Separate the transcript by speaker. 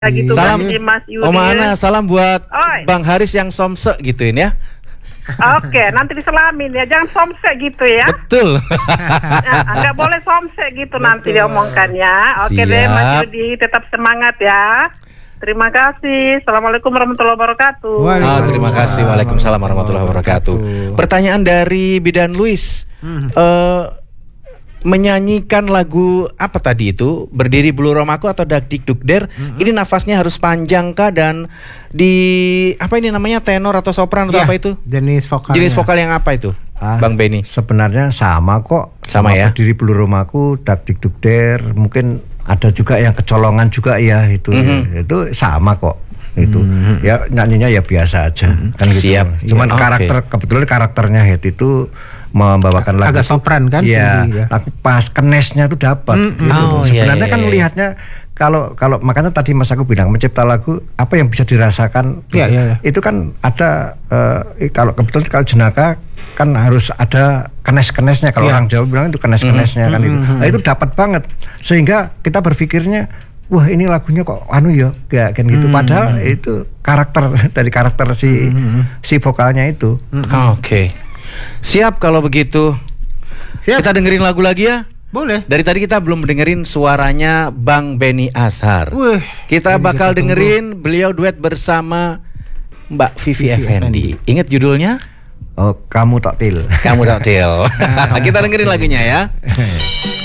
Speaker 1: gitu
Speaker 2: Salam
Speaker 1: kan, Mas Yudi.
Speaker 2: Oma Ana, salam buat
Speaker 1: Oi.
Speaker 2: Bang Haris yang somse gituin ya.
Speaker 1: Oke, nanti diselamin ya, jangan somse gitu ya.
Speaker 2: Betul.
Speaker 1: Nggak boleh somse gitu nanti diomongkan ya. Oke deh Mas
Speaker 2: Siap.
Speaker 1: Yudi, tetap semangat ya. Terima kasih. Assalamualaikum warahmatullahi wabarakatuh.
Speaker 2: Terima kasih. Waalaikumsalam warahmatullahi wabarakatuh. Pertanyaan dari Bidan Luis. Menyanyikan lagu apa tadi itu? Berdiri Bulu Romaku atau Dak Dik Duk Der? Ini nafasnya harus panjang kah, dan di apa ini namanya, tenor atau sopran atau apa itu?
Speaker 3: Jenis vokal.
Speaker 2: Jenis vokal yang apa itu? Bang Benny.
Speaker 4: Sebenarnya sama kok.
Speaker 2: Sama ya?
Speaker 4: Berdiri Bulu Romaku, Dak Dik Duk Der, mungkin ada juga yang kecolongan juga ya itu. Itu sama kok. Itu ya nyanyinya ya biasa aja kan gitu.
Speaker 2: Siap.
Speaker 4: Cuman
Speaker 2: Oke.
Speaker 4: kebetulan karakternya Het itu membawakan lagu
Speaker 3: agak sopran kan,
Speaker 4: ya,
Speaker 3: tinggi ya.
Speaker 4: lagu pas kenesnya tuh dapat gitu.
Speaker 2: Oh, iya,
Speaker 4: Sebenarnya
Speaker 2: iya,
Speaker 4: kan
Speaker 2: iya.
Speaker 4: lihatnya kalau makanya tadi Mas aku bilang mencipta lagu apa yang bisa dirasakan.
Speaker 3: Iya, iya, iya.
Speaker 4: Itu kan ada kalau kebetulan kalau jenaka kan harus ada kenes-kenesnya, kalau
Speaker 3: Iya.
Speaker 4: orang Jawa bilang itu kenes-kenesnya kan itu. Nah, itu dapat banget sehingga kita berpikirnya wah ini lagunya kok anu ya kayak gitu, padahal itu karakter dari karakter si vokalnya itu.
Speaker 2: Oke. Siap kalau begitu.
Speaker 3: Siap.
Speaker 2: Kita dengerin lagu lagi ya.
Speaker 3: Boleh.
Speaker 2: Dari tadi kita belum dengerin suaranya Bang Benny Ashar.
Speaker 3: Wih,
Speaker 2: Kita
Speaker 3: ini
Speaker 2: bakal
Speaker 3: kita tunggu.
Speaker 2: dengerin beliau duet bersama Mbak Vivi Effendi. Ingat judulnya?
Speaker 4: Oh, kamu tak til.
Speaker 2: Kamu tak til. Kita dengerin lagunya ya.